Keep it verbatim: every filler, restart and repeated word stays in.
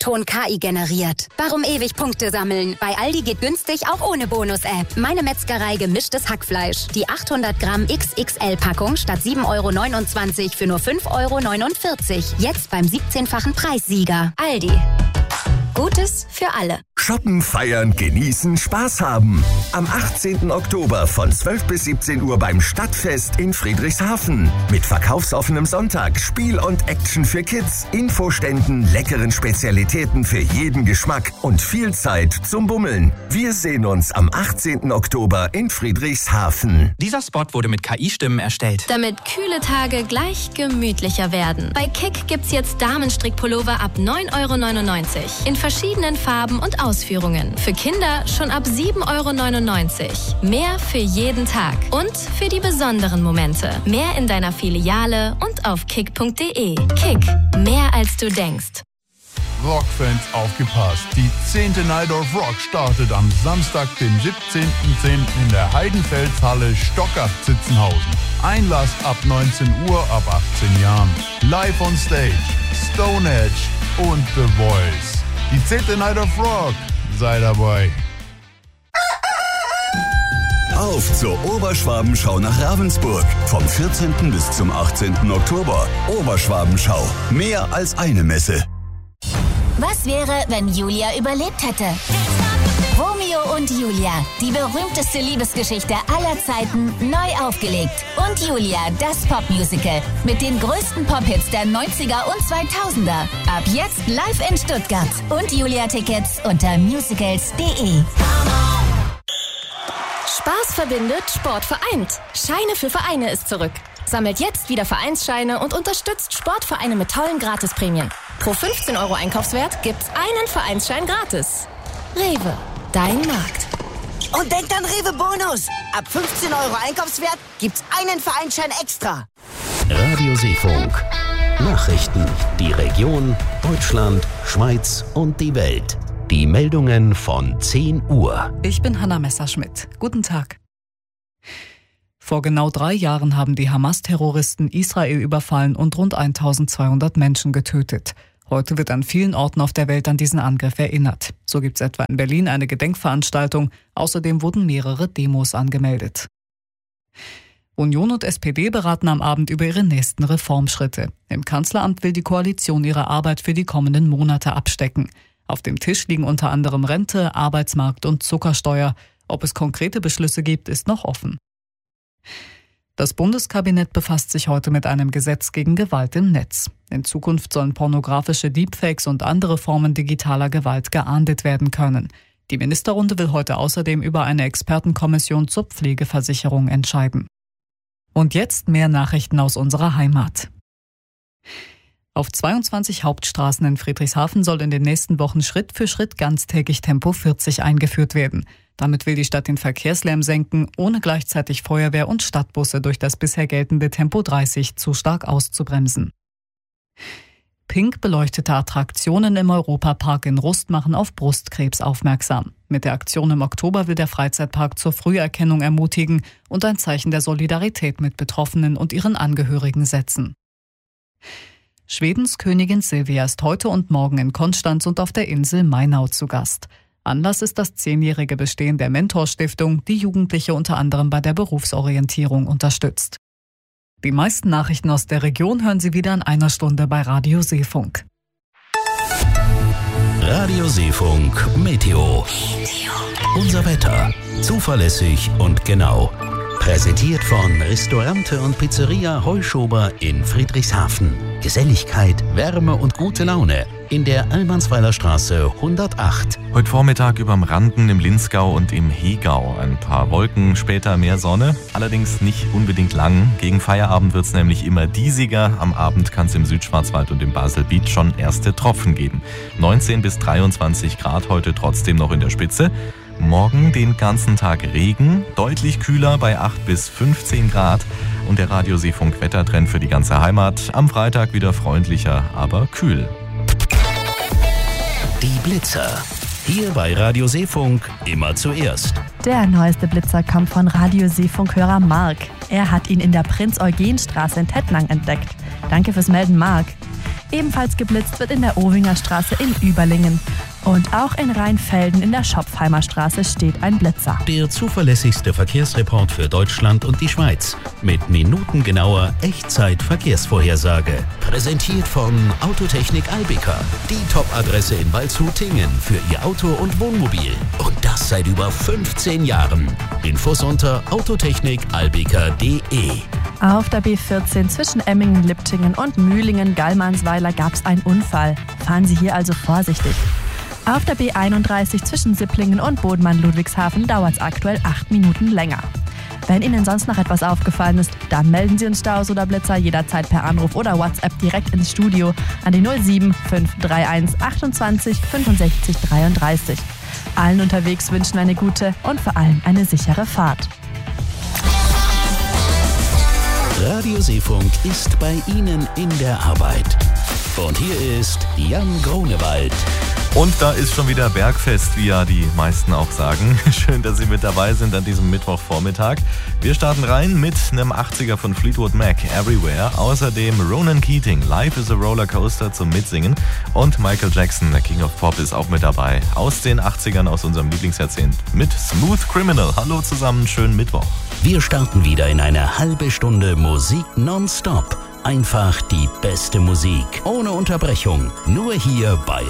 Ton K I generiert. Warum ewig Punkte sammeln? Bei Aldi geht günstig auch ohne Bonus-App. Meine Metzgerei gemischtes Hackfleisch. Die achthundert Gramm X X L-Packung statt sieben Euro neunundzwanzig für nur fünf Euro neunundvierzig. Jetzt beim siebzehnfachen Preissieger. Aldi. Gutes für alle. Shoppen, feiern, genießen, Spaß haben. Am achtzehnten Oktober von zwölf bis siebzehn Uhr beim Stadtfest in Friedrichshafen. Mit verkaufsoffenem Sonntag, Spiel und Action für Kids, Infoständen, leckeren Spezialitäten für jeden Geschmack und viel Zeit zum Bummeln. Wir sehen uns am achtzehnten Oktober in Friedrichshafen. Dieser Spot wurde mit K I-Stimmen erstellt. Damit kühle Tage gleich gemütlicher werden. Bei Kick gibt's jetzt Damenstrickpullover ab neun Euro neunundneunzig. In verschiedenen Farben und Ausführungen. Für Kinder schon ab sieben Euro neunundneunzig. Mehr für jeden Tag. Und für die besonderen Momente. Mehr in deiner Filiale und auf kick punkt de. Kick. Mehr als du denkst. Rockfans aufgepasst. Die zehnte Night of Rock startet am Samstag, den siebzehnten zehnten in der Heidenfelshalle Stockach-Zitzenhausen. Einlass ab neunzehn Uhr, ab achtzehn Jahren. Live on Stage, Stone Edge und The Voice. Die zehnte Night of Rock. Sei dabei. Auf zur Oberschwabenschau nach Ravensburg. Vom vierzehnten bis zum achtzehnten Oktober. Oberschwabenschau. Mehr als eine Messe. Was wäre, wenn Julia überlebt hätte? Romeo und Julia, die berühmteste Liebesgeschichte aller Zeiten, neu aufgelegt. Und Julia, das Popmusical mit den größten Pop-Hits der neunziger und zweitausender. Ab jetzt live in Stuttgart. Und Julia-Tickets unter musicals punkt de. Spaß verbindet, Sport vereint. Scheine für Vereine ist zurück. Sammelt jetzt wieder Vereinsscheine und unterstützt Sportvereine mit tollen Gratisprämien. Pro fünfzehn Euro Einkaufswert gibt's einen Vereinsschein gratis. Rewe, dein Markt. Und denkt an Rewe Bonus. Ab fünfzehn Euro Einkaufswert gibt's einen Vereinsschein extra. Radio Seefunk. Nachrichten. Die Region, Deutschland, Schweiz und die Welt. Die Meldungen von zehn Uhr. Ich bin Hanna Messerschmidt. Guten Tag. Vor genau drei Jahren haben die Hamas-Terroristen Israel überfallen und rund eintausendzweihundert Menschen getötet. Heute wird an vielen Orten auf der Welt an diesen Angriff erinnert. So gibt es etwa in Berlin eine Gedenkveranstaltung. Außerdem wurden mehrere Demos angemeldet. Union und S P D beraten am Abend über ihre nächsten Reformschritte. Im Kanzleramt will die Koalition ihre Arbeit für die kommenden Monate abstecken. Auf dem Tisch liegen unter anderem Rente, Arbeitsmarkt und Zuckersteuer. Ob es konkrete Beschlüsse gibt, ist noch offen. Das Bundeskabinett befasst sich heute mit einem Gesetz gegen Gewalt im Netz. In Zukunft sollen pornografische Deepfakes und andere Formen digitaler Gewalt geahndet werden können. Die Ministerrunde will heute außerdem über eine Expertenkommission zur Pflegeversicherung entscheiden. Und jetzt mehr Nachrichten aus unserer Heimat. Auf zweiundzwanzig Hauptstraßen in Friedrichshafen soll in den nächsten Wochen Schritt für Schritt ganztägig Tempo vierzig eingeführt werden. Damit will die Stadt den Verkehrslärm senken, ohne gleichzeitig Feuerwehr und Stadtbusse durch das bisher geltende Tempo dreißig zu stark auszubremsen. Pink beleuchtete Attraktionen im Europapark in Rust machen auf Brustkrebs aufmerksam. Mit der Aktion im Oktober will der Freizeitpark zur Früherkennung ermutigen und ein Zeichen der Solidarität mit Betroffenen und ihren Angehörigen setzen. Schwedens Königin Silvia ist heute und morgen in Konstanz und auf der Insel Mainau zu Gast. Anlass ist das zehnjährige Bestehen der Mentor-Stiftung, die Jugendliche unter anderem bei der Berufsorientierung unterstützt. Die meisten Nachrichten aus der Region hören Sie wieder in einer Stunde bei Radio Seefunk. Radio Seefunk Meteo. Unser Wetter. Zuverlässig und genau. Präsentiert von Restaurante und Pizzeria Heuschober in Friedrichshafen. Geselligkeit, Wärme und gute Laune in der Almansweiler Straße hundertacht. Heute Vormittag überm Randen im Linzgau und im Hegau. Ein paar Wolken, später mehr Sonne, allerdings nicht unbedingt lang. Gegen Feierabend wird es nämlich immer diesiger. Am Abend kann es im Südschwarzwald und im Baselbiet schon erste Tropfen geben. neunzehn bis dreiundzwanzig Grad heute trotzdem noch in der Spitze. Morgen den ganzen Tag Regen, deutlich kühler bei acht bis fünfzehn Grad und der Radio Seefunk Wettertrend für die ganze Heimat. Am Freitag wieder freundlicher, aber kühl. Die Blitzer. Hier bei Radio Seefunk immer zuerst. Der neueste Blitzer kommt von Radio Seefunk-Hörer Mark. Er hat ihn in der Prinz-Eugen-Straße in Tettnang entdeckt. Danke fürs Melden, Mark. Ebenfalls geblitzt wird in der Owinger Straße in Überlingen. Und auch in Rheinfelden in der Schopfheimer Straße steht ein Blitzer. Der zuverlässigste Verkehrsreport für Deutschland und die Schweiz. Mit minutengenauer Echtzeit-Verkehrsvorhersage. Präsentiert von Autotechnik Albika. Die Top-Adresse in Waldshut-Tingen für Ihr Auto und Wohnmobil. Und das seit über fünfzehn Jahren. Infos unter autotechnik albika punkt de. Auf der B vierzehn zwischen Emmingen-Liptingen und Mühlingen-Gallmannsweiler gab es einen Unfall. Fahren Sie hier also vorsichtig. Auf der B einunddreißig zwischen Sipplingen und Bodmann-Ludwigshafen dauert es aktuell acht Minuten länger. Wenn Ihnen sonst noch etwas aufgefallen ist, dann melden Sie uns Staus oder Blitzer jederzeit per Anruf oder WhatsApp direkt ins Studio an die null sieben fünf drei eins achtundzwanzig fünfundsechzig dreiunddreißig. Allen unterwegs wünschen eine gute und vor allem eine sichere Fahrt. Radio Seefunk ist bei Ihnen in der Arbeit. Und hier ist Jan Grunewald. Und da ist schon wieder Bergfest, wie ja die meisten auch sagen. Schön, dass Sie mit dabei sind an diesem Mittwochvormittag. Wir starten rein mit einem achtziger von Fleetwood Mac, Everywhere. Außerdem Ronan Keating, Life is a Rollercoaster zum Mitsingen. Und Michael Jackson, der King of Pop, ist auch mit dabei. Aus den achtzigern, aus unserem Lieblingsjahrzehnt mit Smooth Criminal. Hallo zusammen, schönen Mittwoch. Wir starten wieder in eine halbe Stunde Musik nonstop. Einfach die beste Musik, ohne Unterbrechung. Nur hier bei